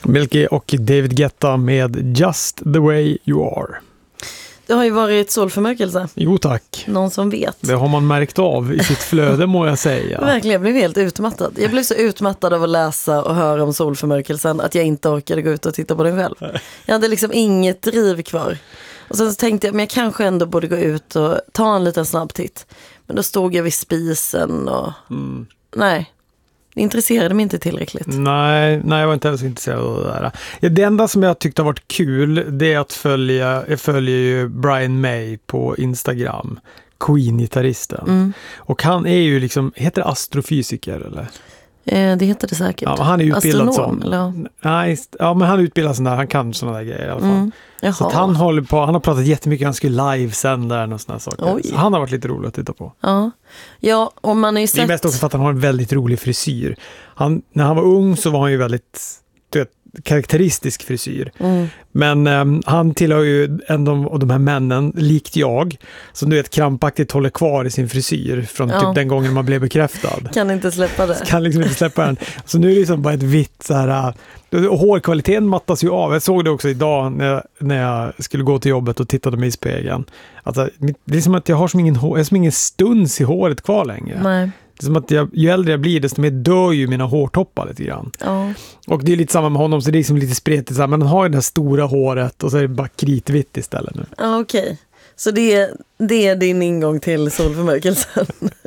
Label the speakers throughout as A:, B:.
A: Milky och David Guetta med Just the way you are.
B: Det har ju varit solförmörkelse.
A: Jo tack.
B: Någon som vet.
A: Det har man märkt av i sitt flöde må jag säga.
B: Verkligen, jag blev helt utmattad. Jag blev så utmattad av att läsa och höra om solförmörkelsen att jag inte orkade gå ut och titta på den själv. Jag hade liksom inget driv kvar. Och sen så tänkte jag, men jag kanske ändå borde gå ut och ta en liten snabb titt. Men då stod jag vid spisen och... Nej, det intresserade mig inte tillräckligt.
A: Nej, jag var inte alls intresserad av det där. Ja, det enda som jag tyckte har varit kul, det är att jag följer ju Brian May på Instagram. Queen-gitarristen. Och han är ju liksom, heter astrofysiker eller?
B: Det heter det säkert.
A: Ja, han är utbildad
B: astronom,
A: eller? Nej, ja, men han är utbildad sån där, han kan såna där grejer i alla fall. Så att han har pratat jättemycket, han skulle livesända den och såna saker. Så han har varit lite roligt att titta på.
B: Ja, och man har ju sett...
A: Det är mest också för att han har en väldigt rolig frisyr. När han var ung så var han ju väldigt karaktäristisk frisyr. Men han tillhör ju en av de här männen, likt jag, som du vet krampaktigt håller kvar i sin frisyr från typ den gången man blev bekräftad.
B: Kan inte släppa det.
A: Kan liksom inte släppa den. Så nu är det liksom bara ett vitt så här, och hårkvaliteten mattas ju av. Jag såg det också idag när jag skulle gå till jobbet och tittade mig i spegeln. Alltså, det är som att jag har som ingen stuns i håret kvar längre.
B: Nej.
A: Det är som att ju äldre jag blir desto mer dör ju mina hårtoppar lite grann. Och det är lite samma med honom, så det är liksom lite spretigt. Men han har ju det här stora håret och så är det bara kritvitt istället nu.
B: Okej. Så det är din ingång till solförmörkelsen.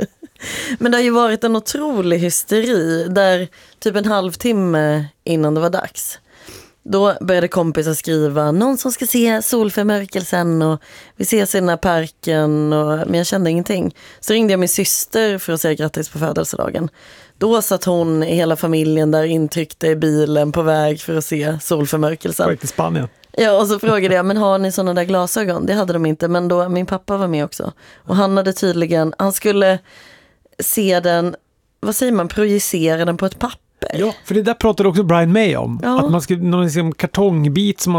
B: Men det har ju varit en otrolig hysteri där typ en halvtimme innan det var dags. Då började kompisar skriva någon som ska se solförmörkelsen och vi ses i den här parken, men jag kände ingenting. Så ringde jag min syster för att säga grattis på födelsedagen. Då satt hon i hela familjen där intryckte i bilen på väg för att se solförmörkelsen.
A: På till Spanien.
B: Ja, och så frågade jag, men har ni sådana där glasögon? Det hade de inte, men då min pappa var med också. Och han hade tydligen, han skulle se den, vad säger man, projicera den på ett papper.
A: Ja, för det där pratade också Brian May om. Att man skulle, någon liksom kartongbit som man